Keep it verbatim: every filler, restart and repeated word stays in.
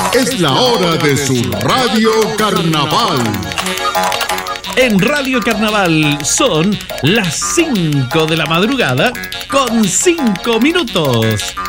Es la hora de su Radio Carnaval. En Radio Carnaval son las cinco de la madrugada con cinco minutos.